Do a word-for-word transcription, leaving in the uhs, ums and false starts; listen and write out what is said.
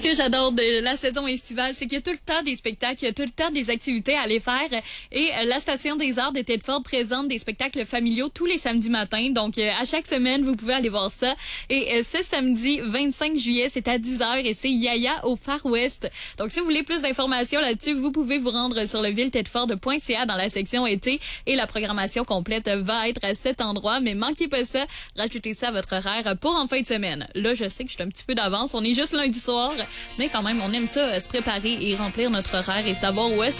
Ce que j'adore de la saison estivale, c'est qu'il y a tout le temps des spectacles, il y a tout le temps des activités à aller faire. Et la Station des Arts de Thetford présente des spectacles familiaux tous les samedis matins. Donc, à chaque semaine, vous pouvez aller voir ça. Et ce samedi vingt-cinq juillet, c'est à dix heures et c'est Yaya au Far West. Donc, si vous voulez plus d'informations là-dessus, vous pouvez vous rendre sur le ville thetford point c a dans la section été et la programmation complète va être à cet endroit. Mais manquez pas ça, rajoutez ça à votre horaire pour en fin de semaine. Là, je sais que je suis un petit peu d'avance. On est juste lundi soir, mais quand même, on aime ça, se préparer et remplir notre horaire et savoir où est-ce